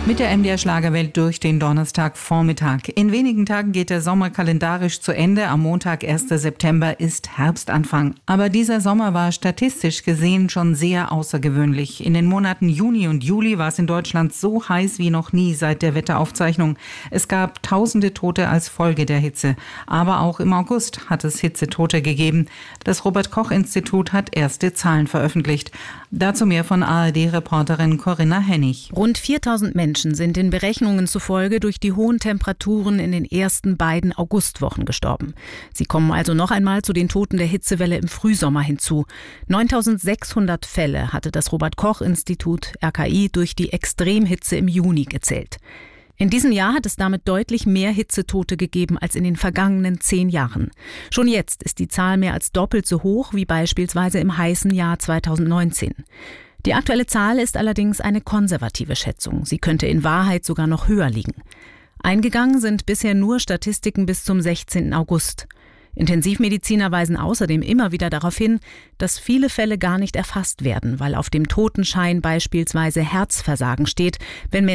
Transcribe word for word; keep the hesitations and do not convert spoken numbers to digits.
Mit der M D R Schlagerwelt durch den Donnerstagvormittag. In wenigen Tagen geht der Sommer kalendarisch zu Ende. Am Montag, erster September, ist Herbstanfang. Aber dieser Sommer war statistisch gesehen schon sehr außergewöhnlich. In den Monaten Juni und Juli war es in Deutschland so heiß wie noch nie seit der Wetteraufzeichnung. Es gab tausende Tote als Folge der Hitze. Aber auch im August hat es Hitzetote gegeben. Das Robert-Koch-Institut hat erste Zahlen veröffentlicht. Dazu mehr von A R D-Reporterin Corinna Hennig. Rund viertausend Menschen sind den Berechnungen zufolge durch die hohen Temperaturen in den ersten beiden Augustwochen gestorben. Sie kommen also noch einmal zu den Toten der Hitzewelle im Frühsommer hinzu. neuntausendsechshundert Fälle hatte das Robert-Koch-Institut R K I durch die Extremhitze im Juni gezählt. In diesem Jahr hat es damit deutlich mehr Hitzetote gegeben als in den vergangenen zehn Jahren. Schon jetzt ist die Zahl mehr als doppelt so hoch wie beispielsweise im heißen Jahr zweitausendneunzehn. Die aktuelle Zahl ist allerdings eine konservative Schätzung. Sie könnte in Wahrheit sogar noch höher liegen. Eingegangen sind bisher nur Statistiken bis zum sechzehnten August. Intensivmediziner weisen außerdem immer wieder darauf hin, dass viele Fälle gar nicht erfasst werden, weil auf dem Totenschein beispielsweise Herzversagen steht, wenn Menschen